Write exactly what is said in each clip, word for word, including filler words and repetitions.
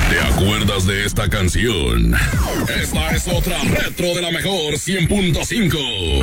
¿Te acuerdas de esta canción? Esta es otra retro de la mejor cien punto cinco.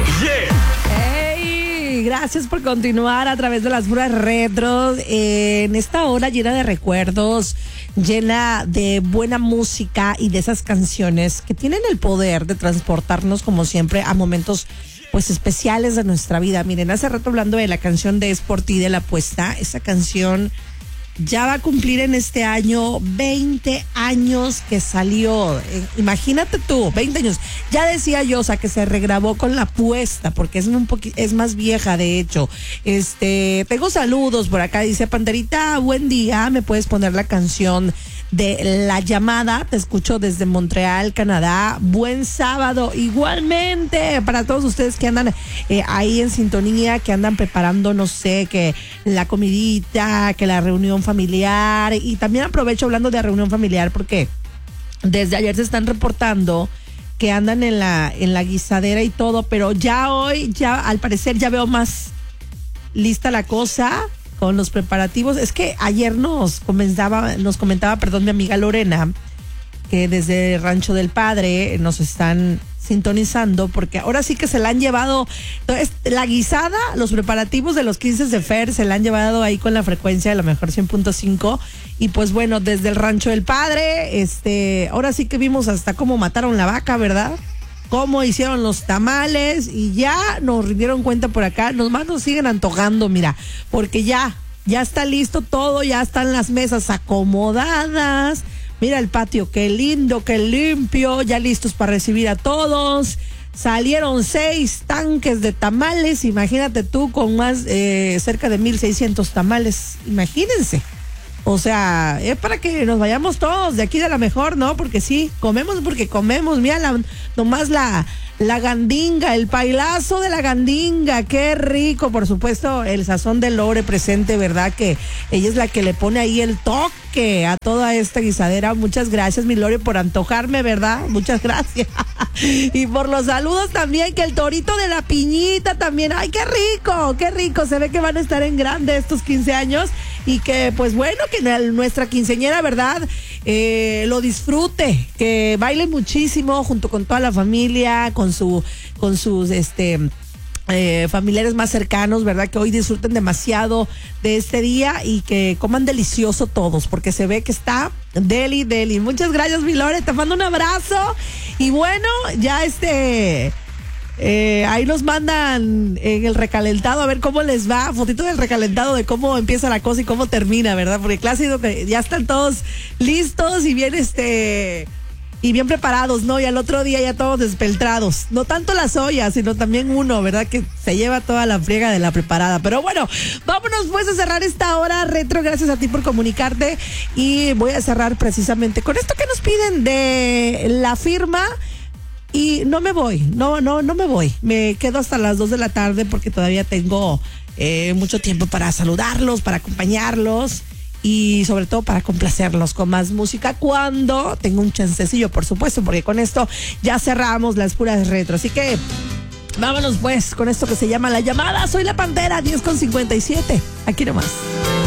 Yeah. ¡Hey! Gracias por continuar a través de las puras retros eh, en esta hora llena de recuerdos, llena de buena música y de esas canciones que tienen el poder de transportarnos como siempre a momentos pues especiales de nuestra vida. Miren, hace rato hablando de la canción de Es por ti de La Apuesta, esa canción ya va a cumplir en este año veinte años que salió. Eh, imagínate tú, veinte años. Ya decía yo, o sea, que se regrabó con La Apuesta, porque es un poqu- es más vieja, de hecho. Este, tengo saludos por acá, dice Panterita, buen día, ¿me puedes poner la canción de La Llamada? Te escucho desde Montreal, Canadá. Buen sábado, igualmente, para todos ustedes que andan eh, ahí en sintonía, que andan preparando, no sé, que la comidita, que la reunión familiar. Y también aprovecho hablando de reunión familiar porque desde ayer se están reportando que andan en la en la guisadera y todo, pero ya hoy, ya al parecer ya veo más lista la cosa con los preparativos. Es que ayer nos comentaba, nos comentaba, perdón, mi amiga Lorena, que desde Rancho del Padre nos están sintonizando, porque ahora sí que se la han llevado, entonces, la guisada, los preparativos de los quince de Fer se la han llevado ahí con la frecuencia de la mejor cien punto cinco, y pues bueno, desde el Rancho del Padre, este, ahora sí que vimos hasta cómo mataron la vaca, ¿verdad? Cómo hicieron los tamales, y ya nos rindieron cuenta por acá, nos más nos siguen antojando, mira, porque ya, ya está listo todo, ya están las mesas acomodadas. Mira el patio, qué lindo, qué limpio, ya listos para recibir a todos. Salieron seis tanques de tamales, imagínate tú, con más, eh, cerca de mil seiscientos tamales, imagínense. O sea, es para que nos vayamos todos de aquí de la mejor, ¿no? Porque sí, comemos porque comemos. Mira, la, nomás la, la gandinga, el pailazo de la gandinga, qué rico. Por supuesto, el sazón de Lore presente, ¿verdad? Que ella es la que le pone ahí el toque a toda esta guisadera. Muchas gracias, mi Lore, por antojarme, ¿verdad? Muchas gracias. Y por los saludos también, que el torito de la piñita también. ¡Ay, qué rico! ¡Qué rico! Se ve que van a estar en grande estos quince años. Y que, pues bueno, que nuestra quinceañera, ¿verdad? Eh, lo disfrute, que baile muchísimo junto con toda la familia, con su, con sus, este, eh, familiares más cercanos, ¿verdad? Que hoy disfruten demasiado de este día y que coman delicioso todos, porque se ve que está deli, deli. Muchas gracias, mi Lore, te mando un abrazo. Y bueno, ya este... Eh, ahí nos mandan en el recalentado a ver cómo les va, fotito del recalentado de cómo empieza la cosa y cómo termina, ¿verdad? Porque clásico que ya están todos listos y bien este y bien preparados, ¿no? Y al otro día ya todos despeltrados. No tanto las ollas, sino también uno, ¿verdad? Que se lleva toda la friega de la preparada. Pero bueno, vámonos pues a cerrar esta hora retro. Gracias a ti por comunicarte. Y voy a cerrar precisamente con esto que nos piden de La Firma. Y no me voy, no, no, no me voy. Me quedo hasta las dos de la tarde porque todavía tengo eh, mucho tiempo para saludarlos, para acompañarlos y sobre todo para complacerlos con más música cuando tengo un chancecillo, por supuesto, porque con esto ya cerramos las puras retro. Así que vámonos pues con esto que se llama La Llamada. Soy la Pantera, diez con cincuenta y siete. Aquí nomás.